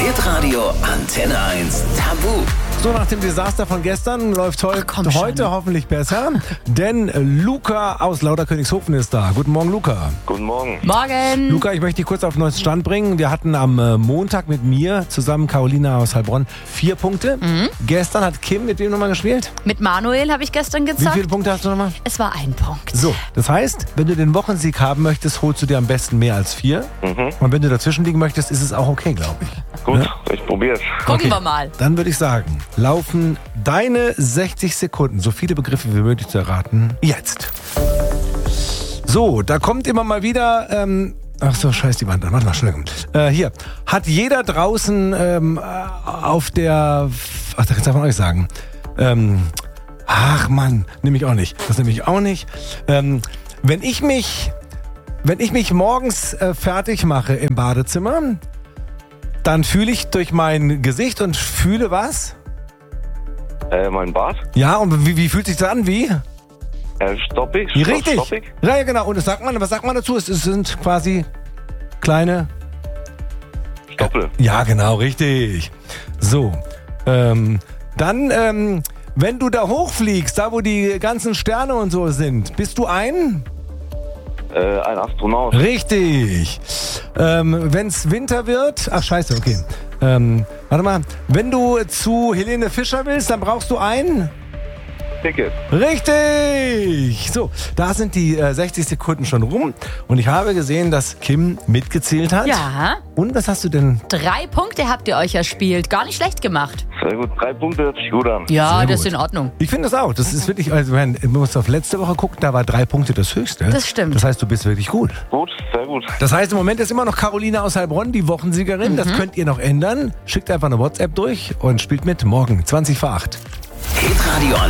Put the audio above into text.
Hitradio Antenne 1 Tabu. So, nach dem Desaster von gestern läuft heute hoffentlich besser, denn Luca aus Lauterkönigshofen ist da. Guten Morgen, Luca. Guten Morgen. Morgen. Luca, ich möchte dich kurz auf den neuesten Stand bringen. Wir hatten am Montag mit mir zusammen Carolina aus Heilbronn 4 Punkte. Gestern hat Kim mit wem nochmal gespielt? Mit Manuel habe ich gestern Wie gezockt. viele Punkte hast du nochmal? Es war 1 Punkt. So, das heißt, wenn du den Wochensieg haben möchtest, holst du dir am besten mehr als 4. Und wenn du dazwischen liegen möchtest, ist es auch okay, glaube ich. Gut, ich probier's. Gucken wir mal. Dann würde ich sagen, laufen deine 60 Sekunden, so viele Begriffe wie möglich zu erraten, jetzt. So, da kommt immer mal wieder, ach so, scheiß die Wand an, warte mal, schnell. Hier, hat jeder draußen auf der, ach, das darf man euch sagen, ach Mann, nehme ich auch nicht, das nehme ich auch nicht. Wenn ich mich morgens fertig mache im Badezimmer, dann fühle ich durch mein Gesicht und fühle was? Mein Bart? Ja, und wie fühlt sich das an? Wie? Stoppig? Richtig. Stoppig? Ja, genau. Und was sagt man dazu? Es sind quasi kleine... Stoppel. Ja, genau, richtig. So, dann, wenn du da hochfliegst, da wo die ganzen Sterne und so sind, bist du ein? Ein Astronaut. Richtig. Wenn's Winter wird... Ach, scheiße, okay. Warte mal. Wenn du zu Helene Fischer willst, dann brauchst du ein... Ticket. Richtig! So, da sind die 60 Sekunden schon rum. Und ich habe gesehen, dass Kim mitgezählt hat. Ja. Und was hast du denn? 3 Punkte habt ihr euch erspielt. Gar nicht schlecht gemacht. Sehr gut. 3 Punkte hört sich gut an. Ja, Sehr das gut. ist in Ordnung. Ich finde das auch. Das ist wirklich, also man muss auf letzte Woche gucken, da war 3 Punkte das Höchste. Das stimmt. Das heißt, du bist wirklich gut. Gut, sehr gut. Das heißt, im Moment ist immer noch Carolina aus Heilbronn die Wochensiegerin. Das könnt ihr noch ändern. Schickt einfach eine WhatsApp durch und spielt mit morgen 20 vor 8. Hitradio